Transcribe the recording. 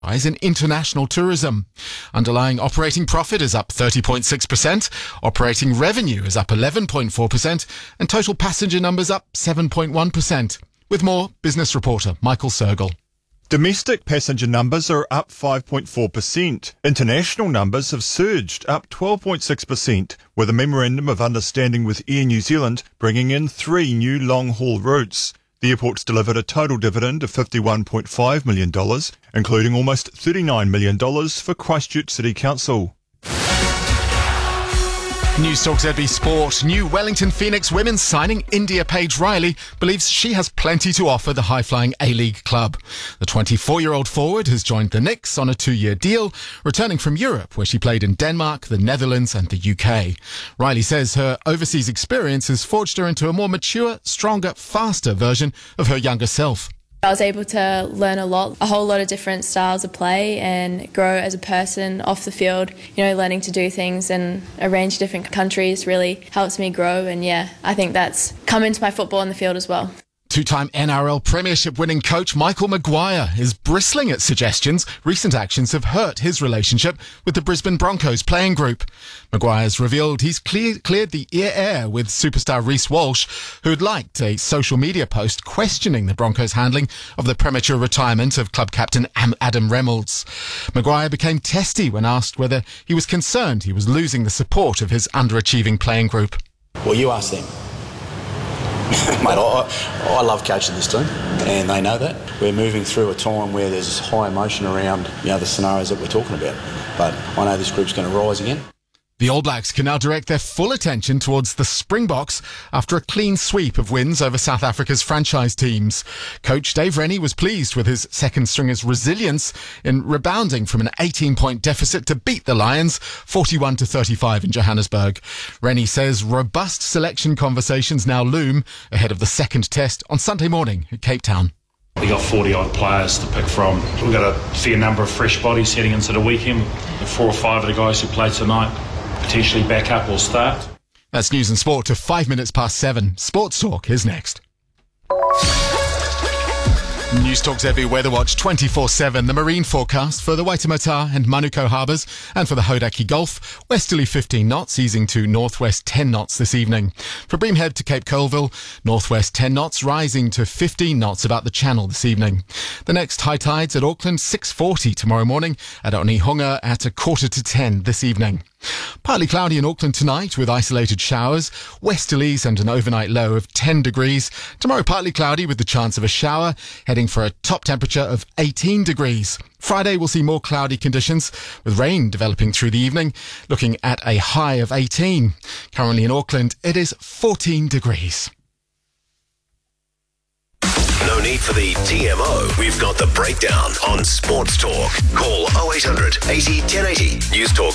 rise in international tourism. Underlying operating profit is up 30.6%, operating revenue is up 11.4%, and total passenger numbers up 7.1%. With more, business reporter Michael Sergel. Domestic passenger numbers are up 5.4%. International numbers have surged, up 12.6%, with a memorandum of understanding with Air New Zealand bringing in 3 new long-haul routes. The airport's delivered a total dividend of $51.5 million, including almost $39 million for Christchurch City Council. News Talk ZB Sport. New Wellington Phoenix women's signing India Paige Riley believes she has plenty to offer the high-flying A-League club. The 24-year-old forward has joined the Knicks on a 2-year deal, returning from Europe, where she played in Denmark, the Netherlands and the UK. Riley says her overseas experience has forged her into a more mature, stronger, faster version of her younger self. I was able to learn a whole lot of different styles of play and grow as a person off the field. Learning to do things in a range of different countries really helps me grow, and I think that's come into my football on the field as well. Two-time NRL Premiership winning coach Michael Maguire is bristling at suggestions recent actions have hurt his relationship with the Brisbane Broncos playing group. Maguire's revealed he's cleared the air with superstar Reece Walsh, who had liked a social media post questioning the Broncos' handling of the premature retirement of club captain Adam Reynolds. Maguire became testy when asked whether he was concerned he was losing the support of his underachieving playing group. Well, you ask them. Mate, I love coaching this team, and they know that. We're moving through a time where there's high emotion around the scenarios that we're talking about. But I know this group's going to rise again. The All Blacks can now direct their full attention towards the Springboks after a clean sweep of wins over South Africa's franchise teams. Coach Dave Rennie was pleased with his second stringer's resilience in rebounding from an 18-point deficit to beat the Lions 41-35 in Johannesburg. Rennie says robust selection conversations now loom ahead of the second test on Sunday morning at Cape Town. We got 40-odd players to pick from. We've got a fair number of fresh bodies heading into the weekend. 4 or 5 of the guys who played tonight potentially back up or start. That's news and sport to 5 minutes past 7. Sports Talk is next. News Talk's every Weather Watch 24/7. The marine forecast for the Waitemata and Manukau harbours and for the Hauraki Gulf. Westerly 15 knots, easing to northwest 10 knots this evening. For Breamhead to Cape Colville, northwest 10 knots, rising to 15 knots about the channel this evening. The next high tides at Auckland 6:40 tomorrow morning, at Onehunga at 9:45 this evening. Partly cloudy in Auckland tonight with isolated showers, westerlies and an overnight low of 10 degrees. Tomorrow partly cloudy with the chance of a shower, heading for a top temperature of 18 degrees. Friday we'll see more cloudy conditions with rain developing through the evening, looking at a high of 18. Currently in Auckland it is 14 degrees. No need for the TMO. We've got the breakdown on Sports Talk. Call 0800 80 1080. News Talk